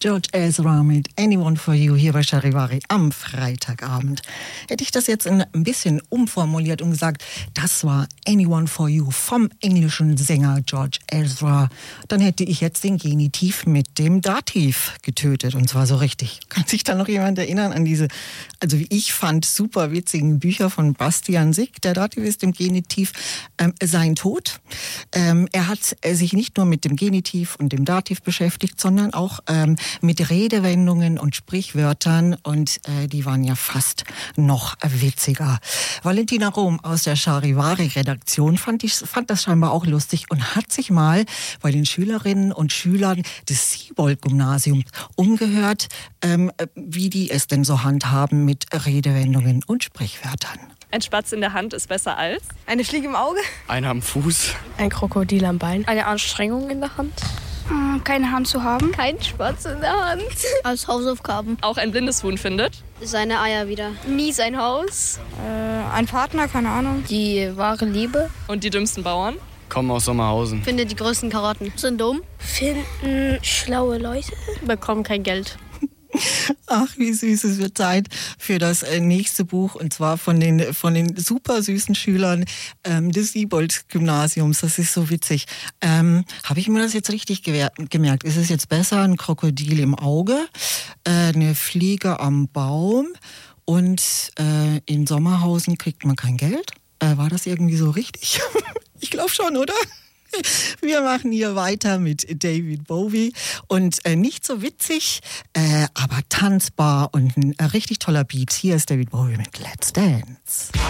George Ezra mit Anyone for You hier bei Charivari am Freitagabend. Hätte ich das jetzt ein bisschen umformuliert und gesagt, das war Anyone for You vom englischen Sänger George Ezra, dann hätte ich jetzt den Genitiv mit dem Dativ getötet, und zwar so richtig. Kann sich da noch jemand erinnern an diese, also wie ich fand, super witzigen Bücher von Bastian Sick? Der Dativ ist im Genitiv sein Tod. Er hat sich nicht nur mit dem Genitiv und dem Dativ beschäftigt, sondern auch mit Redewendungen und Sprichwörtern, und die waren ja fast noch witziger. Valentina Rom aus der Charivari-Redaktion fand das scheinbar auch lustig und hat sich mal bei den Schülerinnen und Schülern des Siebold-Gymnasiums umgehört, wie die es denn so handhaben mit Redewendungen und Sprichwörtern. Ein Spatz in der Hand ist besser als? Eine Fliege im Auge. Einer am Fuß. Ein Krokodil am Bein. Eine Anstrengung in der Hand. Keine Hand zu haben. Kein Spatz in der Hand. Als Hausaufgaben. Auch ein blindes Huhn findet? Seine Eier wieder. Nie sein Haus. Ein Partner, keine Ahnung. Die wahre Liebe. Und die dümmsten Bauern? Kommen aus Sommerhausen. Findet die größten Karotten. Sind dumm. Finden schlaue Leute. Bekommen kein Geld. Ach, wie süß, es wird Zeit für das nächste Buch, und zwar von den super süßen Schülern des Siebold-Gymnasiums. Das ist so witzig. Habe ich mir das jetzt richtig gemerkt? Ist es jetzt besser, ein Krokodil im Auge, eine Fliege am Baum und in Sommerhausen kriegt man kein Geld? War das irgendwie so richtig? Ich glaube schon, oder? Wir machen hier weiter mit David Bowie und nicht so witzig, aber tanzbar und ein richtig toller Beat. Hier ist David Bowie mit Let's Dance.